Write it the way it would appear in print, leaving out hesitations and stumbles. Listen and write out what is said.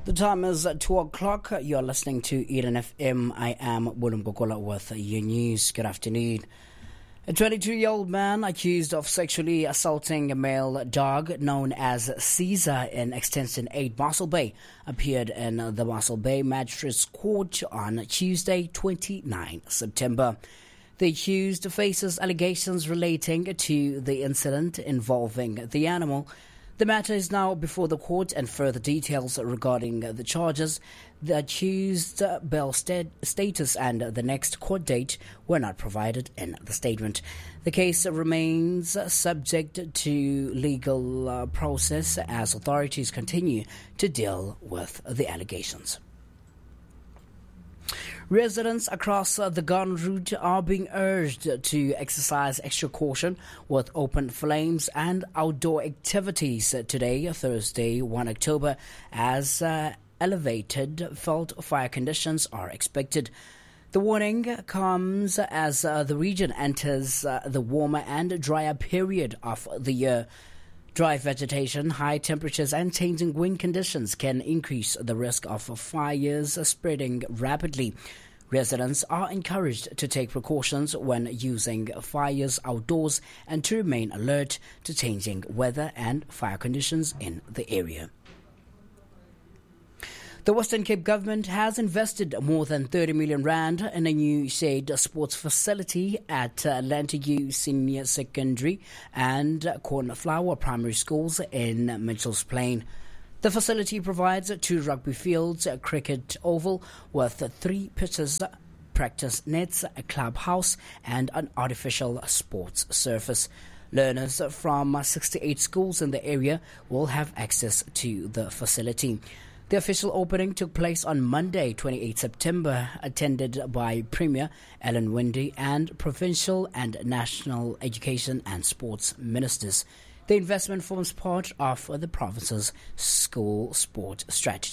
The time is 2 o'clock. You're listening to Eden FM. I am Bulum Gokola with your news. Good afternoon. A 22-year-old man accused of sexually assaulting a male dog known as Caesar in Extension 8 Mossel Bay appeared in the Mossel Bay Magistrates Court on Tuesday, 29 September. The accused faces allegations relating to the incident involving the animal. The matter is now before the court, and further details regarding the charges, the accused bail status and the next court date were not provided in the statement. The case remains subject to legal process as authorities continue to deal with the allegations. Residents across the Garden Route are being urged to exercise extra caution with open flames and outdoor activities today, Thursday, 1 October, as elevated veld fire conditions are expected. The warning comes as the region enters the warmer and drier period of the year. Dry vegetation, high temperatures and changing wind conditions can increase the risk of fires spreading rapidly. Residents are encouraged to take precautions when using fires outdoors and to remain alert to changing weather and fire conditions in the area. The Western Cape government has invested more than 30 million rand in a new shade sports facility at Lantigu Senior Secondary and Cornflower Primary Schools in Mitchells Plain. The facility provides 2 rugby fields, a cricket oval with 3 pitches, practice nets, a clubhouse and an artificial sports surface. Learners from 68 schools in the area will have access to the facility. The official opening took place on Monday, 28 September, attended by Premier Ellen Wendy and provincial and national education and sports ministers. The investment forms part of the province's school sport strategy.